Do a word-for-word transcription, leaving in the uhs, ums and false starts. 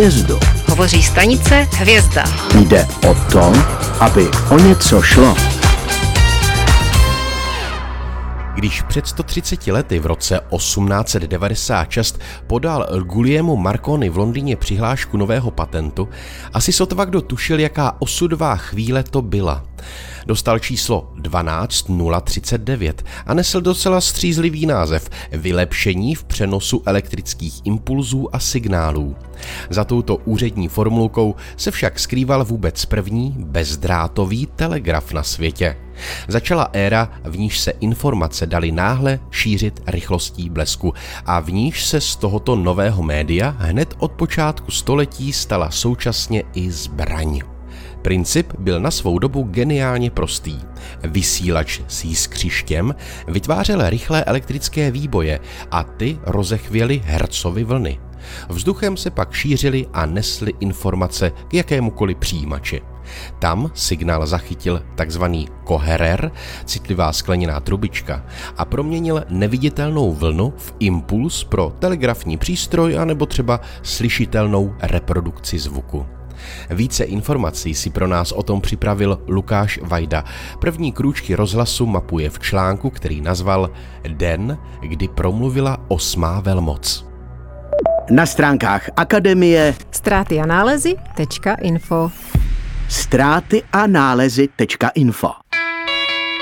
hvězdu. Hovoří stanice Hvězda. Jde o to, aby o něco šlo. Když před sto třiceti lety v roce osmnáct set devadesát šest podal Guglielmo Marconi v Londýně přihlášku nového patentu, asi sotva kdo tušil, jaká osudová chvíle to byla. Dostal číslo dvanáct nula třicet devět a nesl docela střízlivý název Vylepšení v přenosu elektrických impulzů a signálů. Za touto úřední formulkou se však skrýval vůbec první bezdrátový telegraf na světě. Začala éra, v níž se informace daly náhle šířit rychlostí blesku a v níž se z tohoto nového média hned od počátku století stala současně i zbraň. Princip byl na svou dobu geniálně prostý. Vysílač s jiskřištěm vytvářel rychlé elektrické výboje a ty rozechvěly hercovy vlny. Vzduchem se pak šířily a nesly informace k jakémukoliv přijímači. Tam signál zachytil takzvaný koherer, citlivá skleněná trubička, a proměnil neviditelnou vlnu v impuls pro telegrafní přístroj anebo třeba slyšitelnou reprodukci zvuku. Více informací si pro nás o tom připravil Lukáš Vajda. První krůčky rozhlasu mapuje v článku, který nazval Den, kdy promluvila osmá velmoc. Na stránkách Akademie Ztráty a nálezy tečka info ztráty a nálezy tečka info